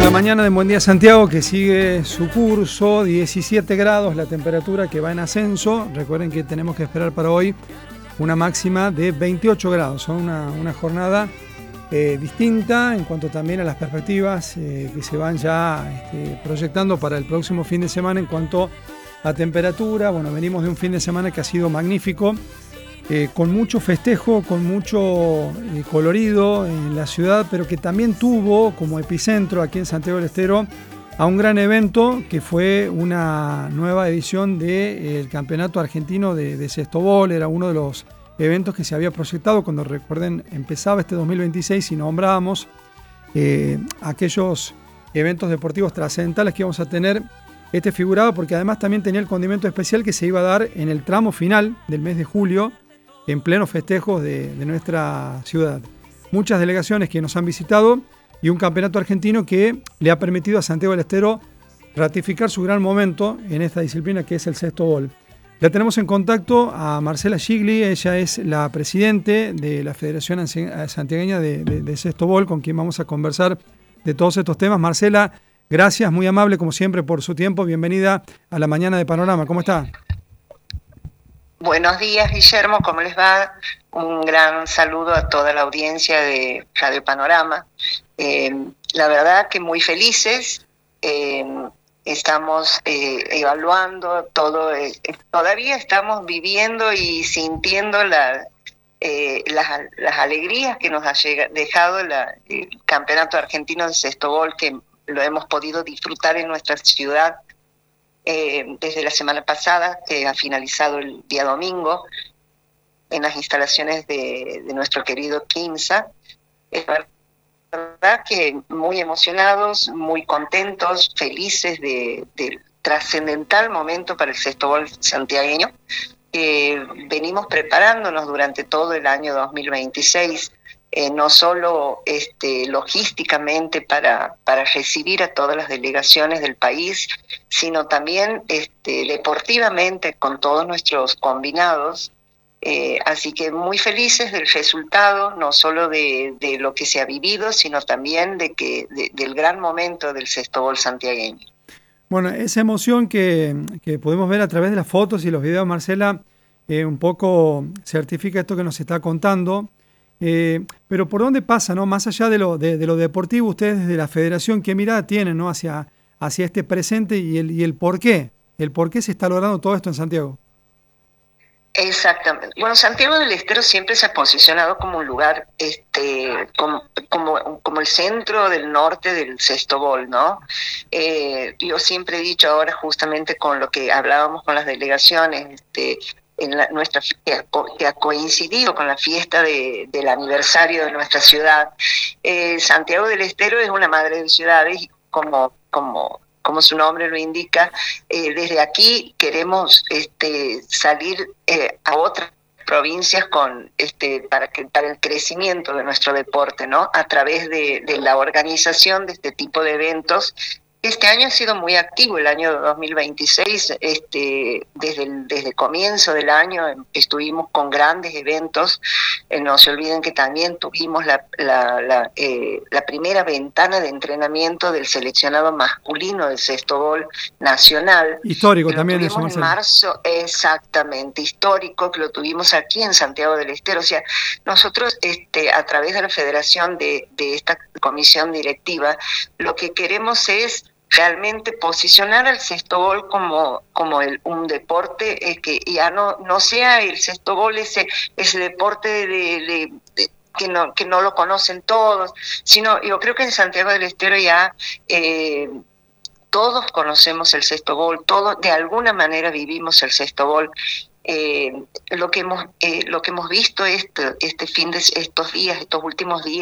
la mañana de Buen Día Santiago, que sigue su curso, 17 grados la temperatura, que va en ascenso. Recuerden que tenemos que esperar para hoy una máxima de 28 grados. Son una jornada distinta en cuanto también a las perspectivas que se van ya proyectando para el próximo fin de semana en cuanto a temperatura. Bueno, venimos de un fin de semana que ha sido magnífico, con mucho festejo, con mucho colorido en la ciudad, pero que también tuvo como epicentro aquí en Santiago del Estero a un gran evento que fue una nueva edición del Campeonato Argentino de Sextobol. Era uno de los eventos que se había proyectado cuando, recuerden, empezaba este 2026 y nombrábamos aquellos eventos deportivos trascendentales que íbamos a tener. Este figuraba porque además también tenía el condimento especial que se iba a dar en el tramo final del mes de julio, en plenos festejos de nuestra ciudad. Muchas delegaciones que nos han visitado y un campeonato argentino que le ha permitido a Santiago del Estero ratificar su gran momento en esta disciplina que es el Sextobol. La tenemos en contacto a Marcela Gigli. Ella es la presidente de la Federación Santiagueña de Sextobol, con quien vamos a conversar de todos estos temas. Marcela, gracias, muy amable como siempre por su tiempo. Bienvenida a la mañana de Panorama. ¿Cómo está? Buenos días, Guillermo, ¿cómo les va? Un gran saludo a toda la audiencia de Radio Panorama. La verdad que muy felices, estamos evaluando todo, todavía estamos viviendo y sintiendo las alegrías que nos ha dejado el Campeonato Argentino de Sextobol, que lo hemos podido disfrutar en nuestra ciudad desde la semana pasada, que ha finalizado el día domingo en las instalaciones de nuestro querido Quimsa. La verdad que muy emocionados, muy contentos, felices del trascendental momento para el Sextobol santiagueño. Venimos preparándonos durante todo el año 2026, no solo logísticamente para recibir a todas las delegaciones del país, sino también deportivamente con todos nuestros combinados. Así que muy felices del resultado, no solo de lo que se ha vivido, sino también del gran momento del Sextobol santiagueño. Bueno, esa emoción que podemos ver a través de las fotos y los videos, Marcela, un poco certifica esto que nos está contando. Pero ¿por dónde pasa, no? Más allá de lo deportivo, ustedes desde la federación, ¿qué mirada tienen, no, hacia este presente y el por qué? ¿El por qué se está logrando todo esto en Santiago? Exactamente. Bueno, Santiago del Estero siempre se ha posicionado como un lugar, como el centro del norte del Sextobol, ¿no? Yo siempre he dicho ahora, justamente con lo que hablábamos con las delegaciones, nuestra que ha coincidido con la fiesta del aniversario de nuestra ciudad. Santiago del Estero es una madre de ciudades y como su nombre lo indica, desde aquí queremos salir a otras provincias para el crecimiento de nuestro deporte, ¿no? A través de la organización de este tipo de eventos. Este año ha sido muy activo, el año 2026, desde el comienzo del año estuvimos con grandes eventos. No se olviden que también tuvimos la primera ventana de entrenamiento del seleccionado masculino del Sextobol nacional. Histórico también eso, Marcelo. En marzo, exactamente, histórico, que lo tuvimos aquí en Santiago del Estero. O sea, nosotros a través de la federación de esta comisión directiva, lo que queremos es realmente posicionar al Sextobol como un deporte que ya no sea el Sextobol ese deporte que no lo conocen todos, sino yo creo que en Santiago del Estero ya todos conocemos el Sextobol, todos de alguna manera vivimos el Sextobol. Lo que hemos visto estos últimos días